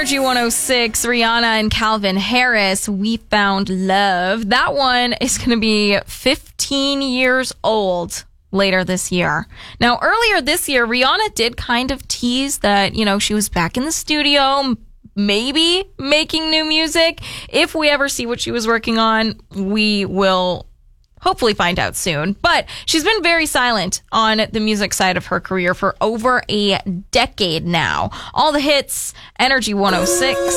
Energy 106, Rihanna and Calvin Harris, We Found Love. That one is going to be 15 years old later this year. Now, earlier this year, Rihanna did kind of tease that, she was back in the studio, maybe making new music. If we ever see what she was working on, we will hopefully find out soon. But she's been very silent on the music side of her career for over a decade now. All the hits, Energy 106.